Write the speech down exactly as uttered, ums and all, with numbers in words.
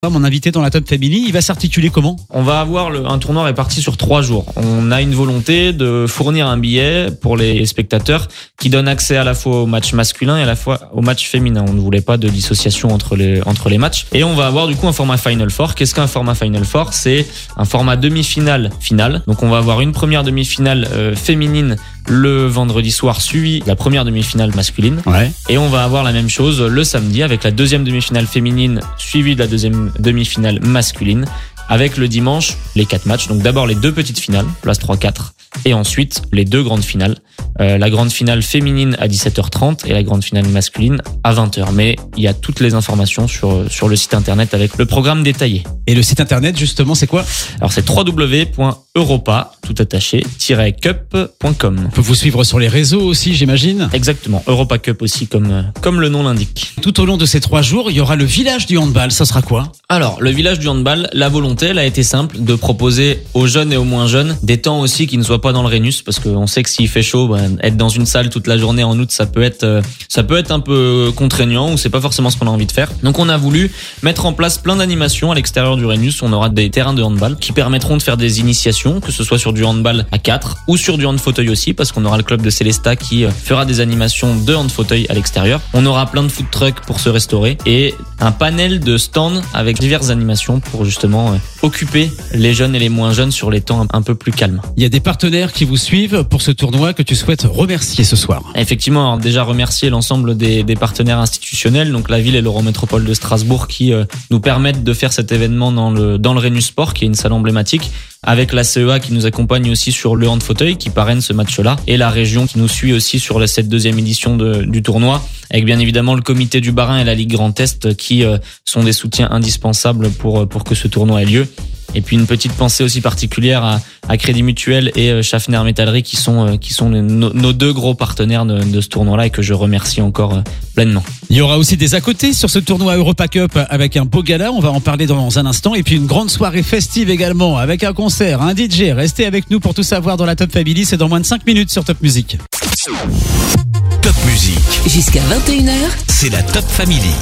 Mon invité dans la Top Family, il va s'articuler comment ? On va avoir le, un tournoi réparti sur trois jours. On a une volonté de fournir un billet pour les spectateurs qui donne accès à la fois au match masculin et à la fois au match féminin. On ne voulait pas de dissociation entre les, entre les matchs. Et on va avoir du coup un format Final Four. Qu'est-ce qu'un format Final Four ? C'est un format demi-finale finale. Donc on va avoir une première demi-finale euh, féminine le vendredi soir, suivi de la première demi-finale masculine. Ouais. Et on va avoir la même chose le samedi avec la deuxième demi-finale féminine suivie de la deuxième demi-finale masculine, avec le dimanche les quatre matchs. Donc d'abord les deux petites finales, place trois quatre, et ensuite les deux grandes finales. Euh, la grande finale féminine à dix-sept heures trente et la grande finale masculine à vingt heures. Mais il y a toutes les informations sur sur le site internet avec le programme détaillé. Et le site internet justement, c'est quoi ? Alors c'est w w w point europa tout attaché tiret cup point com. On peut vous suivre sur les réseaux aussi, j'imagine. Exactement, Europa Cup aussi comme comme le nom l'indique. Tout au long de ces trois jours, il y aura le village du handball. Ça sera quoi ? Alors, le village du handball, la volonté, elle a été simple, de proposer aux jeunes et aux moins jeunes des temps aussi qui ne soient pas dans le Rhenus, parce qu'on sait que s'il fait chaud, bah, être dans une salle toute la journée en août, ça peut être, euh, ça peut être un peu contraignant, ou c'est pas forcément ce qu'on a envie de faire. Donc, on a voulu mettre en place plein d'animations à l'extérieur du Rhenus. On aura des terrains de handball qui permettront de faire des initiations, que ce soit sur du handball à quatre ou sur du hand fauteuil aussi, parce qu'on aura le club de Célestat qui fera des animations de hand fauteuil à l'extérieur. On aura plein de food trucks pour se restaurer et un panel de stands avec diverses animations pour justement occuper les jeunes et les moins jeunes sur les temps un peu plus calmes. Il y a des partenaires qui vous suivent pour ce tournoi que tu souhaites remercier ce soir. Effectivement, alors déjà remercier l'ensemble des, des partenaires institutionnels, donc la ville et l'Eurométropole de Strasbourg qui euh, nous permettent de faire cet événement dans le dans le Rhenus Sport, qui est une salle emblématique, avec la C E A qui nous accompagne aussi sur le hand fauteuil, qui parraine ce match-là, et la région qui nous suit aussi sur la, cette deuxième édition de, du tournoi, avec bien évidemment le comité du Bas-Rhin et la Ligue Grand Est qui euh, sont des soutiens indispensables pour pour que ce tournoi ait lieu. Et puis une petite pensée aussi particulière à, à Crédit Mutuel et euh, Schaffner Métallerie qui sont euh, qui sont nos, nos deux gros partenaires de, de ce tournoi-là et que je remercie encore euh, pleinement. Il y aura aussi des à côté sur ce tournoi Europa Cup avec un beau gala, on va en parler dans un instant, et puis une grande soirée festive également avec un concert, un D J. Restez avec nous pour tout savoir dans la Top Family, c'est dans moins de cinq minutes sur Top Music. Top Music. Jusqu'à vingt et une heures. C'est la Top Family.